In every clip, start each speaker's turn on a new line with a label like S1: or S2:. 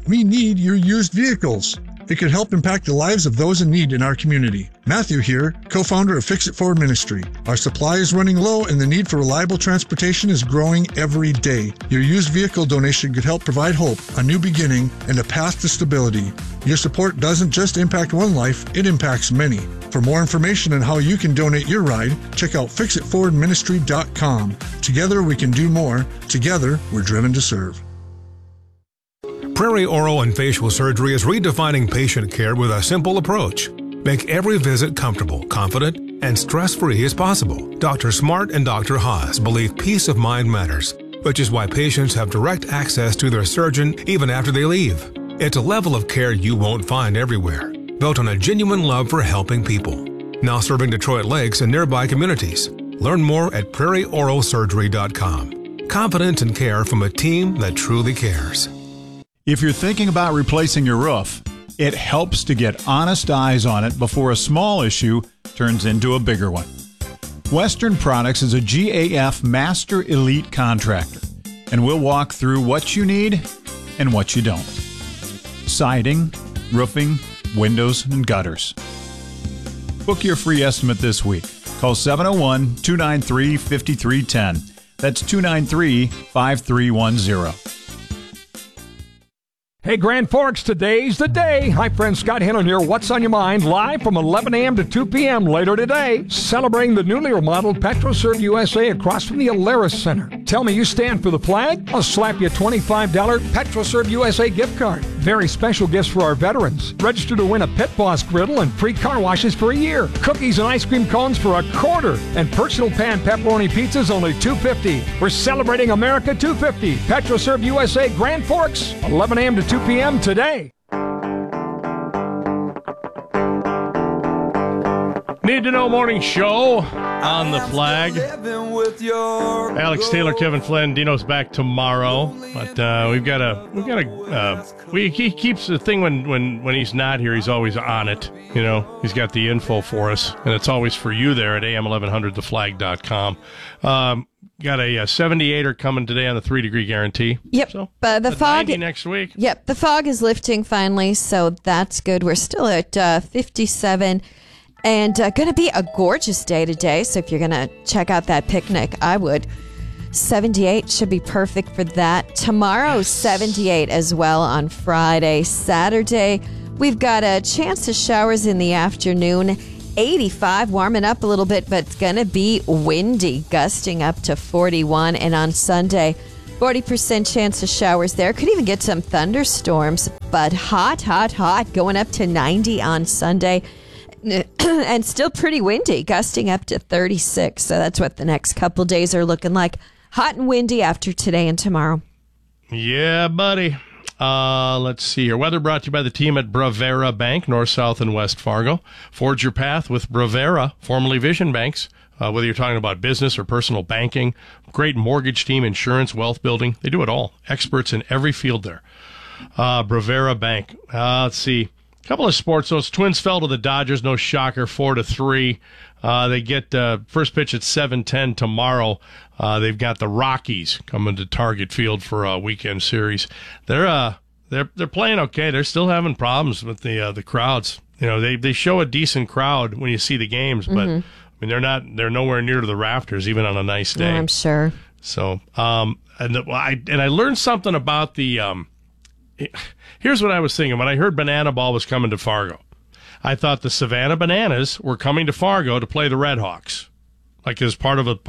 S1: We need your used vehicles. It could help impact the lives of those in need in our community. Matthew here, co-founder of Fix It Forward Ministry. Our supply is running low and the need for reliable transportation is growing every day. Your used vehicle donation could help provide hope, a new beginning, and a path to stability. Your support doesn't just impact one life, it impacts many. For more information on how you can donate your ride, check out fixitforwardministry.com. Together we can do more. Together we're driven to serve.
S2: Prairie Oral and Facial Surgery is redefining patient care with a simple approach. Make every visit comfortable, confident, and stress-free as possible. Dr. Smart and Dr. Haas believe peace of mind matters, which is why patients have direct access to their surgeon even after they leave. It's a level of care you won't find everywhere, built on a genuine love for helping people. Now serving Detroit Lakes and nearby communities. Learn more at prairieoralsurgery.com. Confidence and care from a team that truly cares.
S3: If you're thinking about replacing your roof, it helps to get honest eyes on it before a small issue turns into a bigger one. Western Products is a GAF Master Elite contractor, and we'll walk through what you need and what you don't. Siding, roofing, windows, and gutters. Book your free estimate this week. Call 701-293-5310. That's 293-5310.
S4: Hey, Grand Forks, today's the day. Hi, friends. Scott Hennon here. What's on your mind? Live from 11 a.m. to 2 p.m. later today. Celebrating the newly remodeled PetroServe USA across from the Alaris Center. Tell me you stand for the flag? I'll slap you a $25 PetroServe USA gift card. Very special gifts for our veterans. Register to win a Pit Boss griddle and free car washes for a year. Cookies and ice cream cones for $1.25. And personal pan pepperoni pizzas only $2.50. We're celebrating America 250. PetroServe USA, Grand Forks, 11 a.m. to 2 p.m. today.
S5: Need to Know Morning Show on the flag. Alex Taylor, Kevin Flynn, Dino's back tomorrow, but he keeps the thing when he's not here, he's always on it. You know, he's got the info for us, and it's always for you there at am1100theflag.com. Got a 78er coming today on the 3-degree guarantee.
S6: Yep.
S5: So,
S6: the fog
S5: 90 next week.
S6: Yep. The fog is lifting finally, so that's good. We're still at 57 and going to be a gorgeous day today. So if you're going to check out that picnic, I would. 78 should be perfect for that. Tomorrow, 78 as well on Friday. Saturday, we've got a chance of showers in the afternoon. 85, warming up a little bit, but it's going to be windy, gusting up to 41. And on Sunday, 40% chance of showers there. Could even get some thunderstorms, but hot, going up to 90 on Sunday. And still pretty windy, gusting up to 36. So that's what the next couple days are looking like. Hot and windy after today and tomorrow.
S5: Yeah, buddy. Let's see here. Weather brought to you by the team at Bravera Bank, North, South, and West Fargo. Forge your path with Bravera, formerly Vision Banks. Whether you're talking about business or personal banking, great mortgage team, insurance, wealth building. They do it all. Experts in every field there. Bravera Bank. Let's see. A couple of sports. Those Twins fell to the Dodgers. No shocker, 4-3. They get first pitch at 7:10 tomorrow. They've got the Rockies coming to Target Field for a weekend series. They're playing okay. They're still having problems with the crowds. You know, they show a decent crowd when you see the games, but I mean they're nowhere near to the rafters even on a nice day.
S6: I'm sure.
S5: So I learned something about the. Here's what I was thinking when I heard Banana Ball was coming to Fargo. I thought the Savannah Bananas were coming to Fargo to play the Red Hawks, like as part of a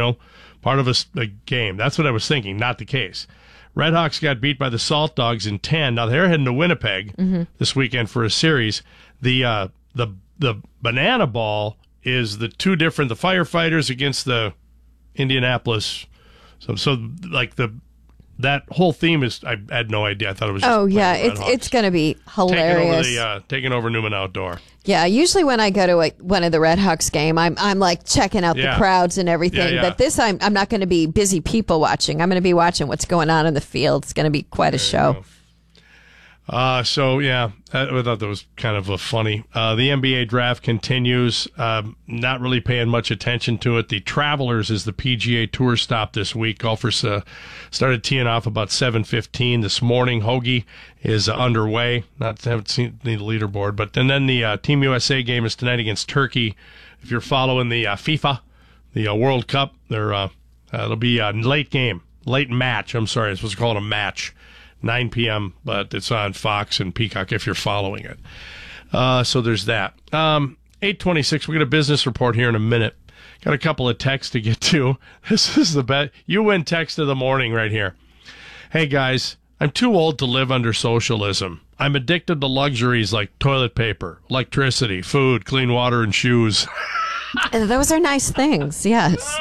S5: game. That's what I was thinking. Not the case. Red Hawks got beat by the Salt Dogs in 10. Now they're heading to Winnipeg this weekend for a series. The Banana Ball is the firefighters against the Indianapolis. So like that whole theme is, I had no idea. I thought it was just
S6: it's going to be hilarious.
S5: Taking over Newman Outdoor.
S6: Yeah, usually when I go to one of the Red Hawks game, I'm like checking out the crowds and everything. But this I'm not going to be busy people watching. I'm going to be watching what's going on in the field. It's going to be quite a show.
S5: So, yeah, I thought that was kind of funny. The NBA draft continues. Not really paying much attention to it. The Travelers is the PGA Tour stop this week. Golfers started teeing off about 7:15 this morning. Hoagie is underway. Haven't seen the leaderboard. But and then the Team USA game is tonight against Turkey. If you're following the FIFA, the World Cup, it'll be a late match. I'm sorry, it's supposed to call it a match. 9 p.m., but it's on Fox and Peacock if you're following it. So there's that. 8:26, we got a business report here in a minute. Got a couple of texts to get to. This is the best. You win text of the morning right here. Hey, guys, I'm too old to live under socialism. I'm addicted to luxuries like toilet paper, electricity, food, clean water, and shoes.
S6: Those are nice things, yes.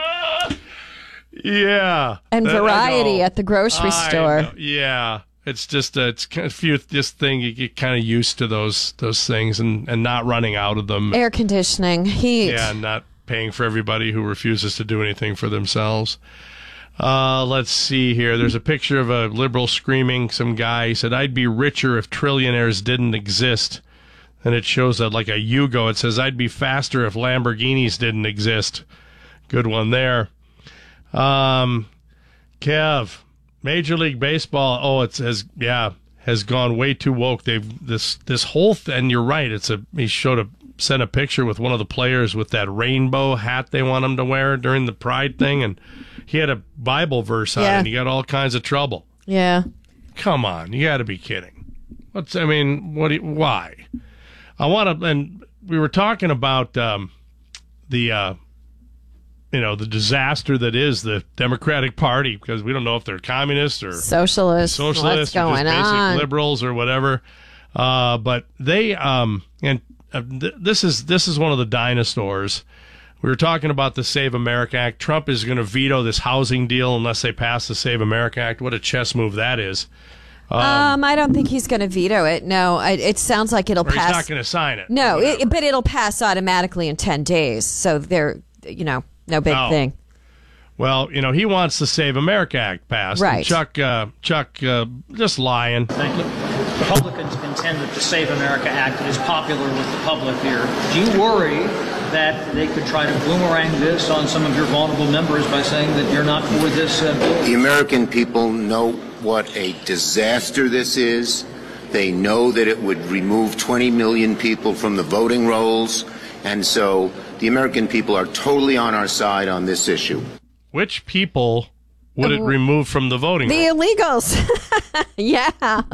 S5: Yeah.
S6: And variety at the grocery store.
S5: Yeah. It's just it's kind of this thing you get kind of used to those things and not running out of them.
S6: Air conditioning, heat.
S5: Yeah, and not paying for everybody who refuses to do anything for themselves. Let's see here. There's a picture of a liberal screaming. Some guy, he said, "I'd be richer if trillionaires didn't exist." And it shows like a Yugo. It says, "I'd be faster if Lamborghinis didn't exist." Good one there. Kev, Major League Baseball. Has gone way too woke. They've this whole thing. And you're right. He sent a picture with one of the players with that rainbow hat they want him to wear during the Pride thing, and he had a Bible verse on it, and he got all kinds of trouble.
S6: Yeah.
S5: Come on, you got to be kidding. Why? And we were talking about the disaster that is the Democratic Party, because we don't know if they're communists or
S6: socialists
S5: what's going or just basic liberals or whatever. But they this is one of the dinosaurs. We were talking about the Save America Act. Trump is going to veto this housing deal unless they pass the Save America Act. What a chess move that is.
S6: I don't think he's going to veto it. No, it sounds like it'll pass.
S5: He's not going to sign it.
S6: No, but it'll pass automatically in 10 days. So they're, no big thing.
S5: Well, he wants the Save America Act passed.
S6: Right.
S5: And Chuck, just lying.
S7: Republicans contend that the Save America Act is popular with the public here. Do you worry that they could try to boomerang this on some of your vulnerable members by saying that you're not for this bill?
S8: The American people know what a disaster this is. They know that it would remove 20 million people from the voting rolls. And so the American people are totally on our side on this issue.
S5: Which people would it remove from the voting
S6: rolls? The illegals. Yeah.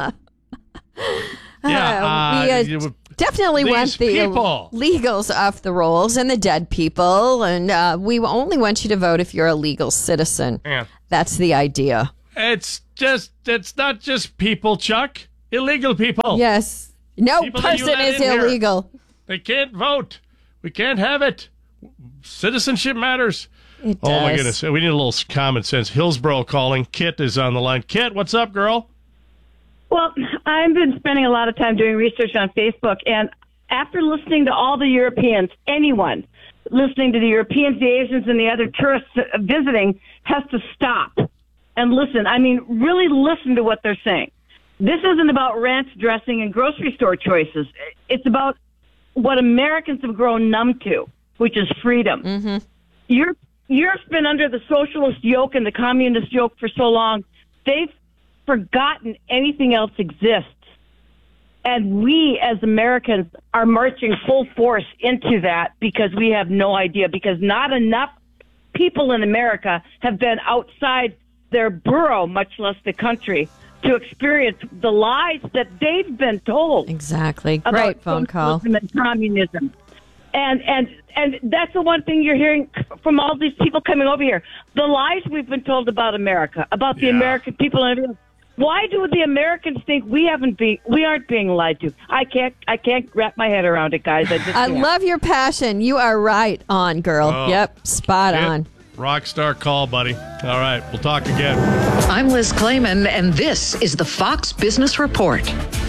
S6: We definitely want the illegals off the rolls and the dead people. And we only want you to vote if you're a legal citizen.
S5: Yeah.
S6: That's the idea.
S5: It's not just people, Chuck. Illegal people.
S6: Yes. No
S5: people
S6: person is illegal.
S5: They can't vote. We can't have it. Citizenship matters.
S6: It does.
S5: Oh, my goodness. We need a little common sense. Hillsborough calling. Kit is on the line. Kit, what's up, girl?
S9: Well, I've been spending a lot of time doing research on Facebook, and after listening to all the Europeans, anyone listening to the Europeans, the Asians, and the other tourists visiting has to stop and listen. I mean, really listen to what they're saying. This isn't about ranch dressing and grocery store choices. It's about what Americans have grown numb to, which is freedom.
S6: Mm-hmm.
S9: Europe's been under the socialist yoke and the communist yoke for so long, they've forgotten anything else exists. And we, as Americans, are marching full force into that because we have no idea, because not enough people in America have been outside their borough, much less the country, to experience the lies that they've been told.
S6: Exactly. Great phone call.
S9: And communism. And that's the one thing you're hearing from all these people coming over here. The lies we've been told about America, about the American people and everything. Why do the Americans think we aren't being lied to? I can't wrap my head around it, guys. I
S6: love your passion. You are right on, girl.
S5: Oh,
S6: yep, spot on.
S5: Rockstar call, buddy. All right, we'll talk again.
S10: I'm Liz Clayman, and this is the Fox Business Report.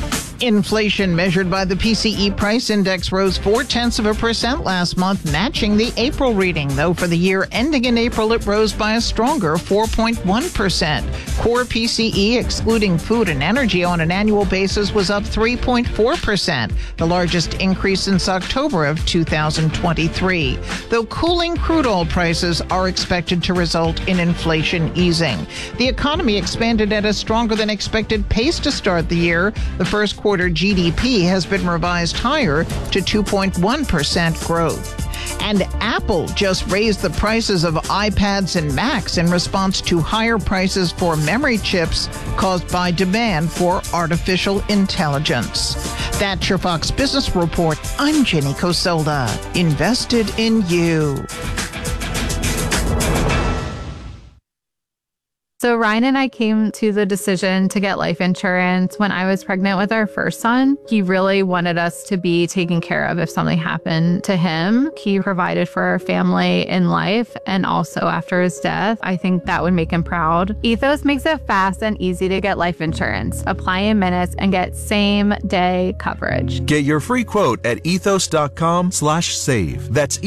S10: Inflation measured by the PCE price index rose 0.4% last month, matching the April reading, though for the year ending in April, it rose by a stronger 4.1%. Core PCE, excluding food and energy on an annual basis, was up 3.4%, the largest increase since October of 2023, though cooling crude oil prices are expected to result in inflation easing. The economy expanded at a stronger than expected pace to start the year. The first quarter GDP has been revised higher to 2.1% growth. And Apple just raised the prices of iPads and Macs in response to higher prices for memory chips caused by demand for artificial intelligence. That's your Fox Business Report. I'm Jenny Coselda. Invested in you.
S11: So Ryan and I came to the decision to get life insurance when I was pregnant with our first son. He really wanted us to be taken care of if something happened to him. He provided for our family in life and also after his death. I think that would make him proud. Ethos makes it fast and easy to get life insurance. Apply in minutes and get same-day coverage.
S12: Get your free quote at ethos.com/save. That's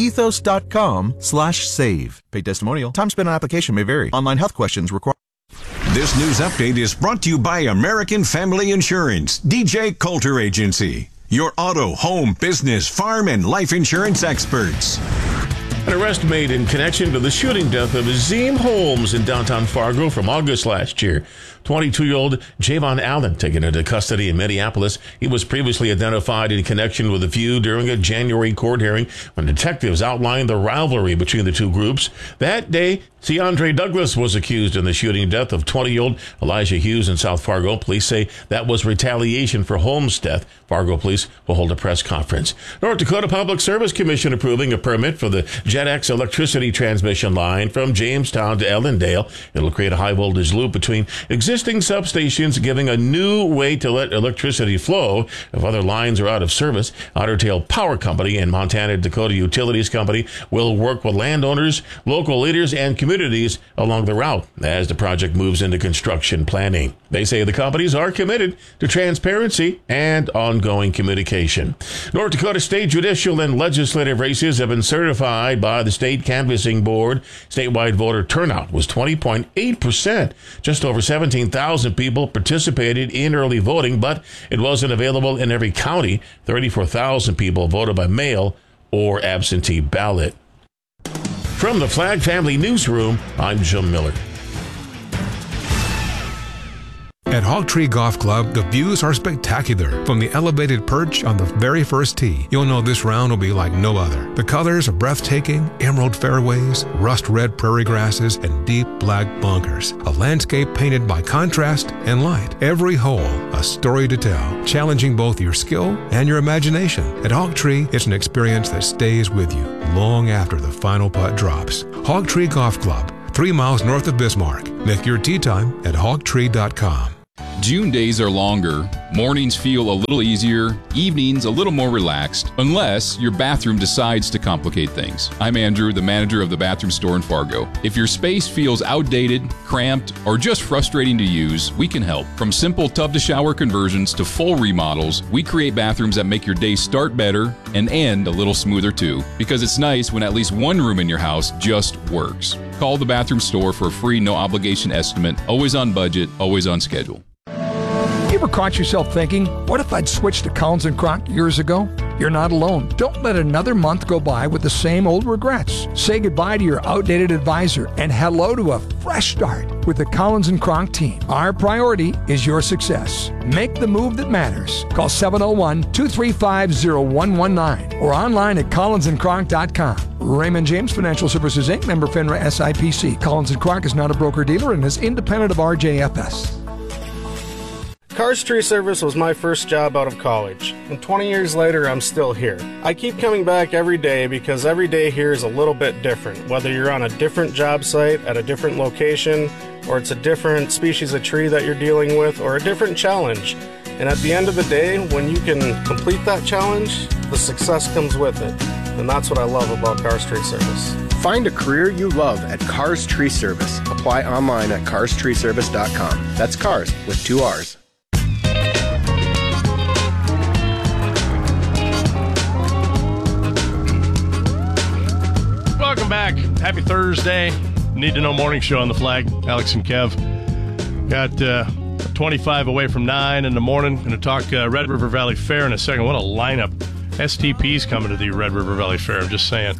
S12: ethos.com/save. Paid testimonial. Time spent on application may vary. Online health questions require.
S13: This news update is brought to you by American Family Insurance, DJ Coulter Agency, your auto, home, business, farm, and life insurance experts.
S14: An arrest made in connection to the shooting death of Azim Holmes in downtown Fargo from August last year. 22-year-old Javon Allen taken into custody in Minneapolis. He was previously identified in connection with the feud during a January court hearing when detectives outlined the rivalry between the two groups. That day, Ciandre Douglas was accused in the shooting death of 20-year-old Elijah Hughes in South Fargo. Police say that was retaliation for Holmes' death. Fargo police will hold a press conference. North Dakota Public Service Commission approving a permit for the JetX electricity transmission line from Jamestown to Ellendale. It'll create a high-voltage loop between existing substations, giving a new way to let electricity flow if other lines are out of service. Otter Tail Power Company and Montana Dakota Utilities Company will work with landowners, local leaders, and communities along the route as the project moves into construction planning. They say the companies are committed to transparency and ongoing communication. North Dakota state judicial and legislative races have been certified by the state canvassing board. Statewide voter turnout was 20.8%. Just over 17,000 people participated in early voting, but it wasn't available in every county. 34,000 people voted by mail or absentee ballot. From the Flag Family Newsroom, I'm Jim Miller.
S2: At Hog Tree Golf Club, the views are spectacular. From the elevated perch on the very first tee, you'll know this round will be like no other. The colors are breathtaking: emerald fairways, rust red prairie grasses, and deep black bunkers. A landscape painted by contrast and light. Every hole, a story to tell, challenging both your skill and your imagination. At Hog Tree, it's an experience that stays with you long after the final putt drops. Hog Tree Golf Club, 3 miles north of Bismarck. Make your tee time at hogtree.com.
S15: June days are longer, mornings feel a little easier, evenings a little more relaxed, unless your bathroom decides to complicate things. I'm Andrew, the manager of the bathroom store in Fargo. If your space feels outdated, cramped, or just frustrating to use, we can help. From simple tub-to-shower conversions to full remodels, we create bathrooms that make your day start better and end a little smoother too, because it's nice when at least one room in your house just works. Call the bathroom store for a free no-obligation estimate, always on budget, always on schedule.
S4: You ever caught yourself thinking, what if I'd switched to Collins & Kronk years ago? You're not alone. Don't let another month go by with the same old regrets. Say goodbye to your outdated advisor and hello to a fresh start with the Collins & Kronk team. Our priority is your success. Make the move that matters. Call 701-235-0119 or online at collinsandkronk.com. Raymond James Financial Services, Inc., member FINRA SIPC. Collins & Kronk is not a broker-dealer and is independent of RJFS.
S16: Cars Tree Service was my first job out of college, and 20 years later, I'm still here. I keep coming back every day because every day here is a little bit different, whether you're on a different job site at a different location, or it's a different species of tree that you're dealing with, or a different challenge. And at the end of the day, when you can complete that challenge, the success comes with it. And that's what I love about Cars Tree Service.
S17: Find a career you love at Cars Tree Service. Apply online at carstreeservice.com. That's cars with 2 R's.
S5: Welcome back. Happy Thursday. Need to Know Morning Show on the Flag. Alex and Kev. Got 25 away from 9 in the morning. Going to talk Red River Valley Fair in a second. What a lineup. STP's coming to the Red River Valley Fair. I'm just saying.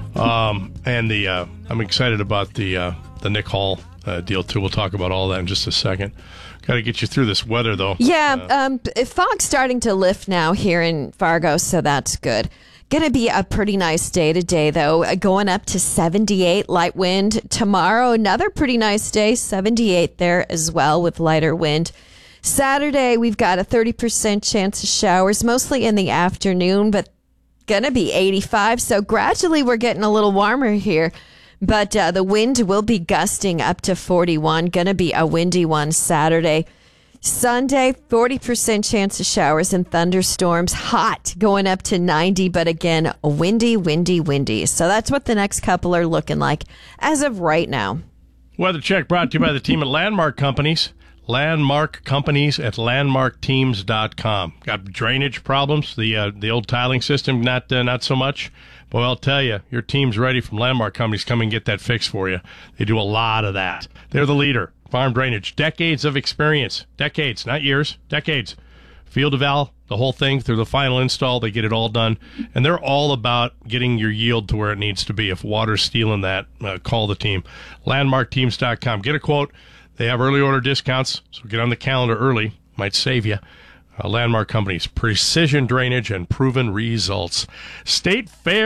S5: And I'm excited about the Nick Hall deal, too. We'll talk about all that in just a second. Got to get you through this weather, though.
S6: Yeah, fog's starting to lift now here in Fargo, so that's good. Going to be a pretty nice day today, though. Going up to 78, light wind. Tomorrow, another pretty nice day, 78 there as well with lighter wind. Saturday, we've got a 30% chance of showers, mostly in the afternoon, but going to be 85. So gradually we're getting a little warmer here. But the wind will be gusting up to 41. Going to be a windy one Saturday. Sunday, 40% chance of showers and thunderstorms. Hot, going up to 90, but again, windy, windy, windy. So that's what the next couple are looking like as of right now.
S5: Weather check brought to you by the team at Landmark Companies. Landmark Companies at landmarkteams.com. Got drainage problems, the old tiling system, not so much. Boy, I'll tell you, your team's ready from Landmark Companies. Come and get that fixed for you. They do a lot of that. They're the leader. Farm drainage. Decades of experience. Decades, not years. Decades. Field eval, the whole thing through the final install. They get it all done. And they're all about getting your yield to where it needs to be. If water's stealing that, call the team. Landmarkteams.com. Get a quote. They have early order discounts, so get on the calendar early. Might save you. Landmark Companies, precision drainage and proven results. Red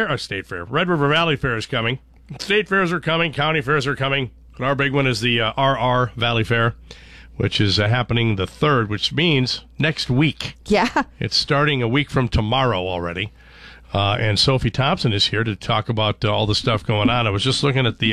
S5: River Valley Fair is coming. State fairs are coming. County fairs are coming. And our big one is the RR Valley Fair, which is happening the 3rd, which means next week.
S6: Yeah.
S5: It's starting a week from tomorrow already. And Sophie Thompson is here to talk about all the stuff going on. I was just looking at the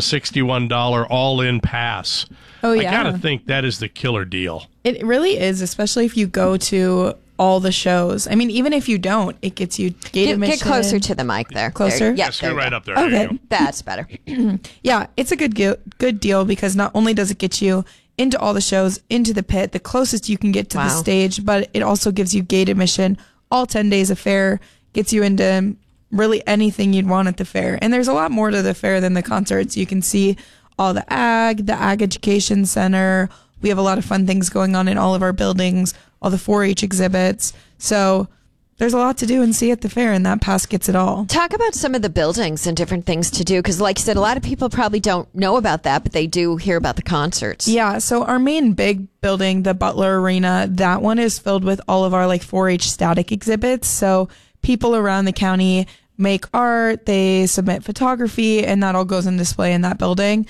S5: $161 all-in pass.
S18: Oh, yeah.
S5: I got to think that is the killer deal.
S18: It really is, especially if you go to all the shows. I mean, even if you don't, it gets you gate admission.
S6: Get closer to the mic there.
S18: Closer?
S6: Yeah,
S5: Scoot right up there.
S18: Okay.
S5: There you go.
S6: That's better.
S18: Yeah, it's a good deal because not only does it get you into all the shows, into the pit, the closest you can get to the stage, but it also gives you gate admission all 10 days of fair, gets you into really anything you'd want at the fair. And there's a lot more to the fair than the concerts. You can see all the ag education center. We have a lot of fun things going on in all of our buildings, all the 4-H exhibits. So there's a lot to do and see at the fair, and that pass gets it all.
S6: Talk about some of the buildings and different things to do, because like you said, a lot of people probably don't know about that, but they do hear about the concerts.
S18: Yeah, so our main big building, the Butler Arena, that one is filled with all of our 4-H static exhibits. So people around the county make art, they submit photography, and that all goes in display in that building.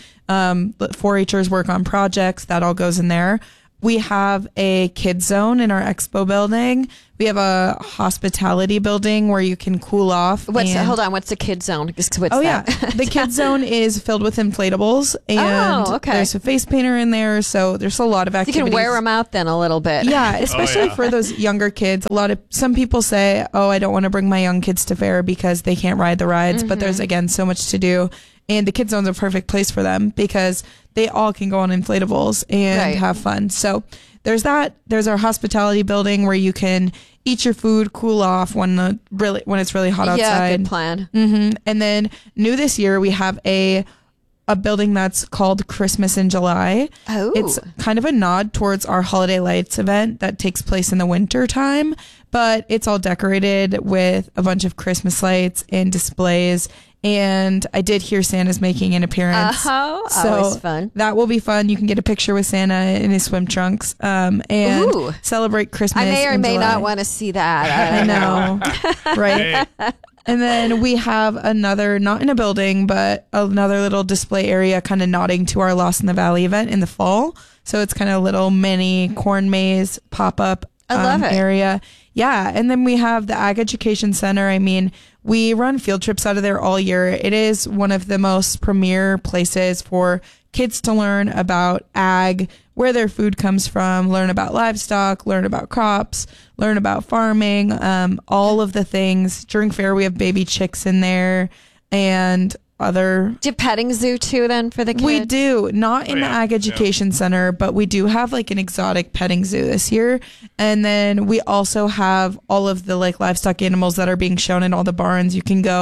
S18: 4-Hers work on projects, that all goes in there. We have a kids zone in our expo building. We have a hospitality building where you can cool off.
S6: Hold on, what's the kids zone?
S18: Yeah, the kids zone is filled with inflatables, and there's a face painter in there, so there's a lot of activities.
S6: You can wear them out then a little bit.
S18: Yeah, especially for those younger kids. Some people say, I don't want to bring my young kids to fair because they can't ride the rides, but there's again so much to do. And the kids zone's a perfect place for them because they all can go on inflatables and have fun. So there's that. There's our hospitality building where you can eat your food, cool off when it's really hot outside.
S6: Yeah, good plan.
S18: And then new this year, we have a building that's called Christmas in July.
S6: Oh.
S18: It's kind of a nod towards our Holiday Lights event that takes place in the winter time, but it's all decorated with a bunch of Christmas lights and displays. And I did hear Santa's making an appearance. So
S6: always fun.
S18: That will be fun. You can get a picture with Santa in his swim trunks and celebrate Christmas.
S6: I may or may not want to see that.
S18: I know. Right. And then we have another, not in a building, but another little display area kind of nodding to our Lost in the Valley event in the fall. So it's kind of a little mini corn maze pop-up area. Yeah. And then we have the Ag Education Center. I mean, we run field trips out of there all year. It is one of the most premier places for kids to learn about ag, where their food comes from, learn about livestock, learn about crops, learn about farming, all of the things. During fair, we have baby chicks in there and other.
S6: Do petting zoo too then for the kids?
S18: We do, not in the Ag Education Center, but we do have an exotic petting zoo this year. And then we also have all of the livestock animals that are being shown in all the barns. You can go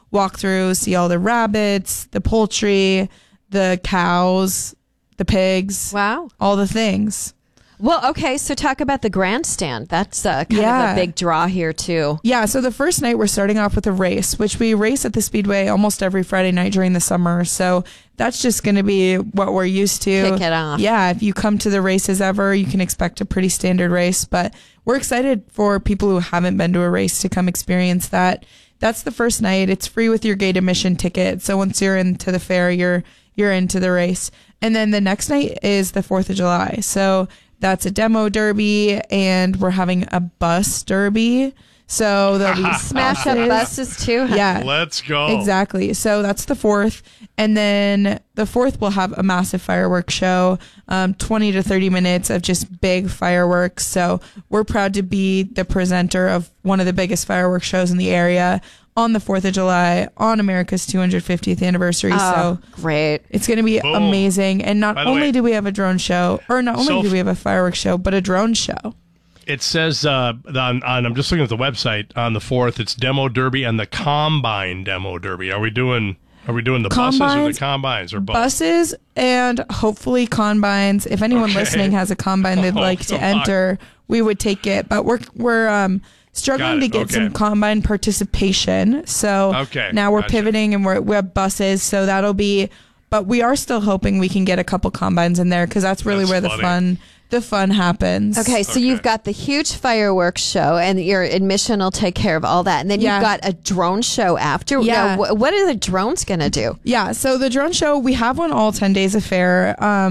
S18: walk through, see all the rabbits, the poultry, the cows, the pigs.
S6: Wow.
S18: All the things.
S6: Well, okay, so talk about the grandstand. That's kind of a big draw here, too.
S18: Yeah, so the first night we're starting off with a race, which we race at the Speedway almost every Friday night during the summer. So that's just going to be what we're used to.
S6: Kick it off.
S18: Yeah, if you come to the races ever, you can expect a pretty standard race. But we're excited for people who haven't been to a race to come experience that. That's the first night. It's free with your gate admission ticket. So once you're into the fair, you're into the race. And then the next night is the 4th of July. So that's a demo derby, and we're having a bus derby. So there'll be
S6: smash up buses too.
S18: Yeah,
S5: let's go.
S18: Exactly. So that's the 4th, and then the 4th we'll have a massive fireworks show, 20 to 30 minutes of just big fireworks. So we're proud to be the presenter of one of the biggest fireworks shows in the area on the 4th of July on America's 250th anniversary.
S6: Oh,
S18: so
S6: great.
S18: It's going to be amazing. And not only do we have a drone show, or not only do we have a fireworks show, but a drone show.
S5: It says I'm just looking at the website on the 4th. It's Demo Derby and the Combine Demo Derby. Are we doing the buses or the combines or both?
S18: Buses and hopefully combines. If anyone listening has a combine they'd like to enter, we would take it. But we're struggling to get some combine participation. So now we're pivoting and we have buses. So that'll be, but we are still hoping we can get a couple combines in there because that's really where the fun happens.
S6: Okay, so you've got the huge fireworks show, and your admission will take care of all that. And then you've got a drone show after.
S18: Yeah.
S6: Now, what are the drones going to do?
S18: Yeah, so the drone show, we have one all 10 days of fair,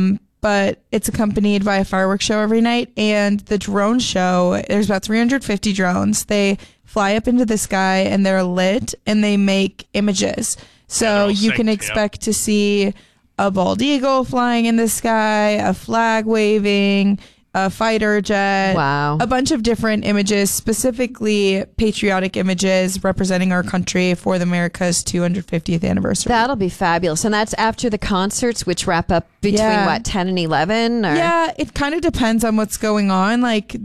S18: but it's accompanied by a fireworks show every night. And the drone show, there's about 350 drones. They fly up into the sky, and they're lit, and they make images. So you can expect to see a bald eagle flying in the sky, a flag waving, a fighter jet.
S6: Wow.
S18: A bunch of different images, specifically patriotic images representing our country for the America's 250th anniversary.
S6: That'll be fabulous. And that's after the concerts, which wrap up between 10 and 11? Or?
S18: Yeah, it kind of depends on what's going on.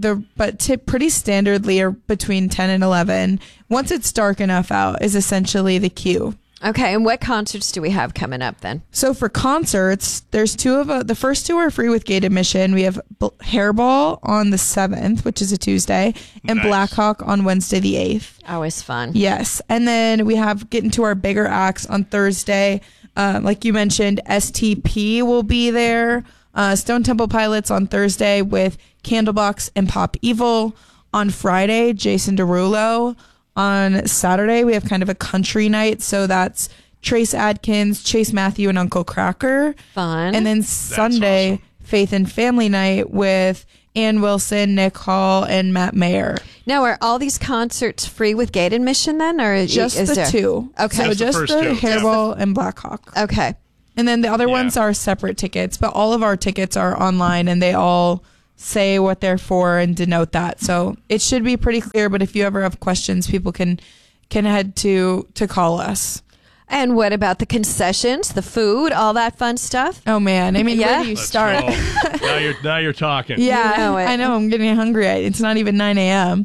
S18: Pretty standardly are between 10 and 11. Once it's dark enough out is essentially the cue.
S6: Okay, and what concerts do we have coming up then?
S18: So for concerts, there's the first two are free with gate admission. We have Hairball on the 7th, which is a Tuesday, and Blackhawk on Wednesday the 8th.
S6: Always fun.
S18: Yes, and then we have getting to our bigger acts on Thursday. Like you mentioned, STP will be there. Stone Temple Pilots on Thursday with Candlebox and Pop Evil. On Friday, Jason Derulo. On Saturday, we have kind of a country night. So that's Trace Adkins, Chase Matthew, and Uncle Cracker.
S6: Fun.
S18: And then Sunday, awesome. Faith and Family Night with Ann Wilson, Nick Hall, and Matt Mayer.
S6: Now, are all these concerts free with gate admission then? Or
S18: just the two.
S6: Okay.
S18: So just the Hairball and Blackhawk.
S6: Okay.
S18: And then the other ones are separate tickets. But all of our tickets are online, and they all say what they're for and denote that. So it should be pretty clear, but if you ever have questions, people can head to call us.
S6: And what about the concessions, the food, all that fun stuff?
S18: Oh man, I mean, where do you start?
S5: Now you're talking.
S18: Yeah, I know. I'm getting hungry. It's not even 9 a.m.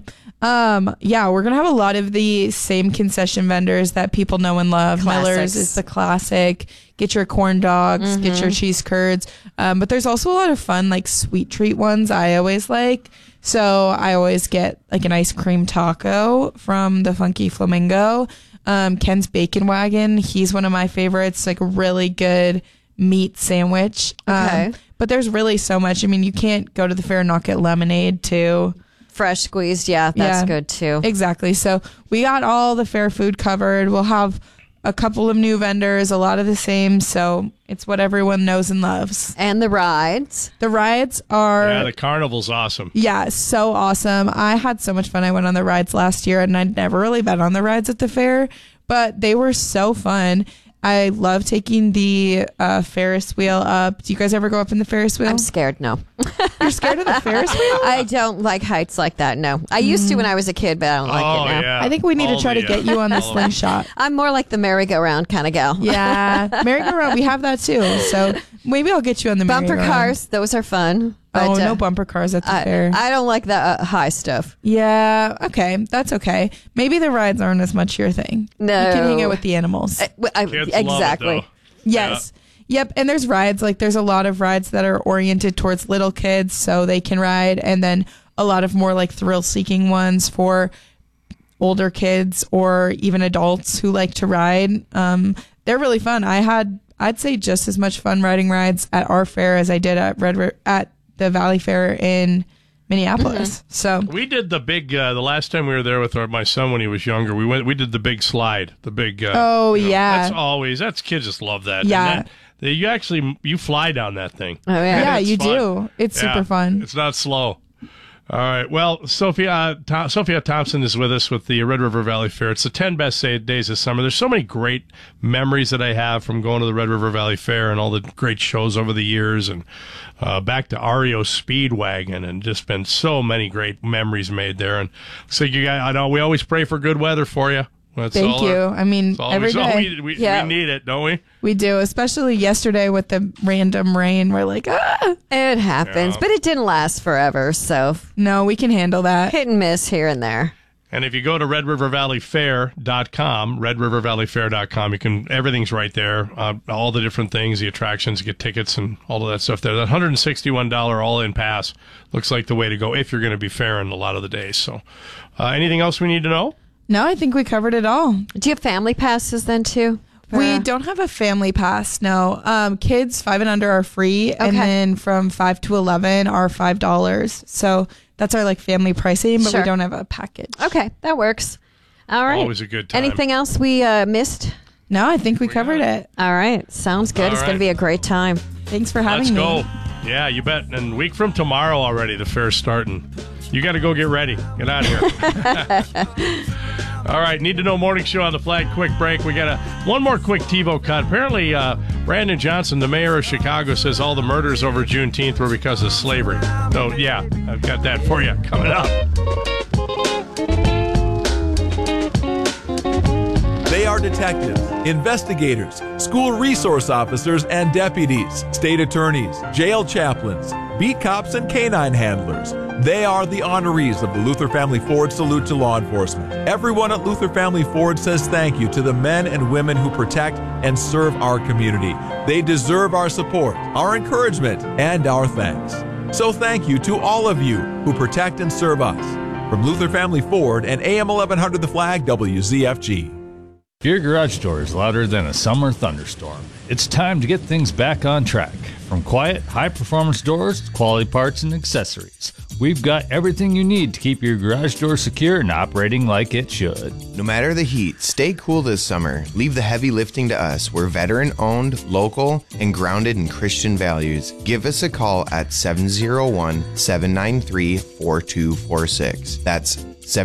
S18: We're gonna have a lot of the same concession vendors that people know and love.
S6: Classics.
S18: Miller's is the classic. Get your corn dogs, get your cheese curds. But there's also a lot of fun, like sweet treat ones I always like. So I always get like an ice cream taco from the Funky Flamingo. Ken's Bacon Wagon, he's one of my favorites, like a really good meat sandwich.
S6: Okay.
S18: But there's really so much. I mean, you can't go to the fair and not get lemonade too.
S6: Fresh squeezed, that's good too.
S18: Exactly. So we got all the fair food covered. We'll have a couple of new vendors, a lot of the same. So it's what everyone knows and loves.
S6: And the rides.
S18: The rides are...
S5: Yeah, the carnival's awesome.
S18: Yeah, so awesome. I had so much fun. I went on the rides last year, and I'd never really been on the rides at the fair, but they were so fun. I love taking the Ferris wheel up. Do you guys ever go up in the Ferris wheel?
S6: I'm scared, no.
S18: You're scared of the Ferris wheel?
S6: I don't like heights like that, no. I used to when I was a kid, but I don't like it now.
S5: Yeah.
S18: I think we need to try to get you on the slingshot.
S6: I'm more like the merry-go-round kind of gal.
S18: Yeah, merry-go-round, we have that too. So maybe I'll get you on the
S6: bumper
S18: merry-go-round.
S6: cars, those are fun. But,
S18: no bumper cars at the fair.
S6: I don't like the high stuff.
S18: Yeah, okay. That's okay. Maybe the rides aren't as much your thing.
S6: No.
S18: You can hang out with the animals.
S6: Exactly.
S18: Yes. Yeah. Yep. And there's rides. Like, there's a lot of rides that are oriented towards little kids so they can ride. And then a lot of more like thrill-seeking ones for older kids or even adults who like to ride. They're really fun. I'd say just as much fun riding rides at our fair as I did at at the Valley Fair in Minneapolis. So
S5: we did the big the last time we were there with my son when he was younger. We did the big slide, the big. That's kids just love that.
S18: Yeah.
S5: And you fly down that thing.
S6: Oh yeah,
S18: yeah, you do. It's super fun.
S5: It's not slow. All right. Well, Sophia Thompson is with us with the Red River Valley Fair. It's the 10 best days of summer. There's so many great memories that I have from going to the Red River Valley Fair and all the great shows over the years, and back to REO Speedwagon, and just been so many great memories made there. And so I know we always pray for good weather for you.
S18: Thank you. I mean, every day.
S5: We need it, don't we?
S18: We do, especially yesterday with the random rain. We're like,
S6: it happens, but it didn't last forever. So
S18: no, we can handle that.
S6: Hit and miss here and there.
S5: And if you go to redrivervalleyfair.com, redrivervalleyfair.com, everything's right there. All the different things, the attractions, get tickets and all of that stuff there. That $161 all-in pass looks like the way to go if you're going to be fairing a lot of the days. So anything else we need to know?
S18: No, I think we covered it all.
S6: Do you have family passes then too?
S18: We don't have a family pass, no. Kids 5 and under are free, and then from 5 to 11 are $5. So that's our like family pricing, but we don't have a package.
S6: Okay, that works. All right.
S5: Always a good time.
S6: Anything else we missed?
S18: No, I think we covered it.
S6: All right, sounds good. It's going to be a great time.
S18: Thanks for having me.
S5: Let's go. Yeah, you bet. And a week from tomorrow already, the fair's starting. You got to go get ready. Get out of here. All right, Need to Know Morning Show on the Flag. Quick break. We got one more quick TiVo cut. Apparently, Brandon Johnson, the mayor of Chicago, says all the murders over Juneteenth were because of slavery. So, yeah, I've got that for you coming up.
S19: They are detectives, investigators, school resource officers, and deputies, state attorneys, jail chaplains, beat cops, and canine handlers. They are the honorees of the Luther Family Ford Salute to Law Enforcement. Everyone at Luther Family Ford says thank you to the men and women who protect and serve our community. They deserve our support, our encouragement, and our thanks. So thank you to all of you who protect and serve us. From Luther Family Ford and AM 1100 The Flag, WZFG.
S20: If your garage door is louder than a summer thunderstorm, it's time to get things back on track. From quiet, high-performance doors to quality parts and accessories, we've got everything you need to keep your garage door secure and operating like it should.
S21: No matter the heat, stay cool this summer. Leave the heavy lifting to us. We're veteran-owned, local, and grounded in Christian values. Give us a call at 701-793-4246. That's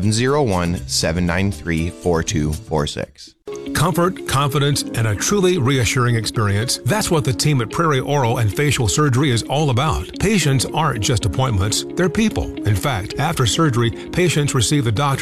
S21: 701-793-4246.
S2: Comfort, confidence, and a truly reassuring experience. That's what the team at Prairie Oral and Facial Surgery is all about. Patients aren't just appointments, they're people. In fact, after surgery, patients receive the doctor